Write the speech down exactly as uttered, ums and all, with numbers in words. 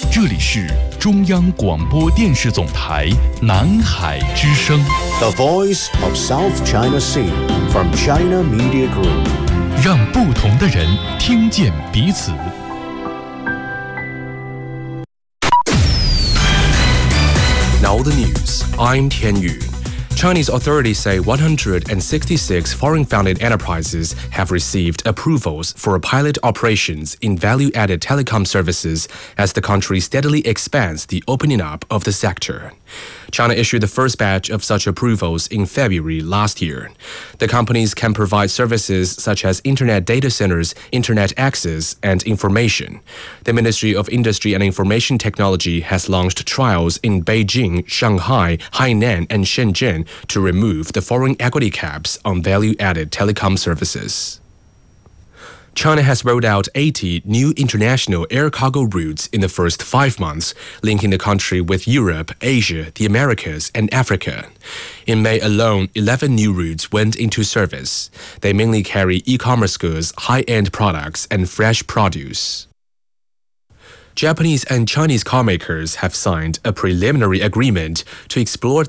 这里是中央广播电视总台南海之声 The Voice of South China Sea from China Media Group， 让不同的人听见彼此。 Now the news. I'm Tian Yu. Chinese authorities say one hundred sixty-six foreign-founded enterprises have received approvals for pilot operations in value-added telecom services as the country steadily expands the opening up of the sector. China issued the first batch of such approvals in February last year. The companies can provide services such as internet data centers, internet access, and information. The Ministry of Industry and Information Technology has launched trials in Beijing, Shanghai, Hainan, and Shenzhen to remove the foreign equity caps on value-added telecom services. China has rolled out eighty new international air cargo routes in the first five months, linking the country with Europe, Asia, the Americas, and Africa. In May alone, eleven new routes went into service. They mainly carry e-commerce goods, high-end products, and fresh produce. Japanese and Chinese carmakers have signed a preliminary agreement to explore